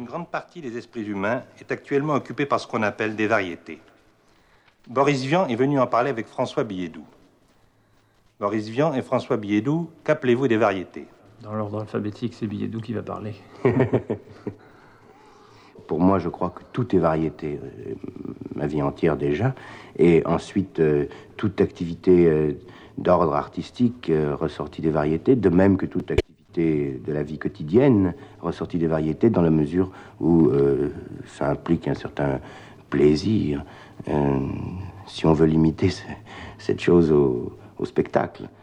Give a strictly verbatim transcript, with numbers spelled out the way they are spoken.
Une grande partie des esprits humains est actuellement occupée par ce qu'on appelle des variétés. Boris Vian est venu en parler avec François Billedou. Boris Vian et François Billedou, qu'appelez-vous des variétés? Dans l'ordre alphabétique, c'est Billedou qui va parler. Pour moi, je crois que tout est variété, euh, ma vie entière déjà, et ensuite euh, toute activité euh, d'ordre artistique euh, ressortie des variétés, de même que toute activité de la vie quotidienne ressortie des variétés, dans la mesure où euh, ça implique un certain plaisir, euh, si on veut limiter cette chose au, au spectacle.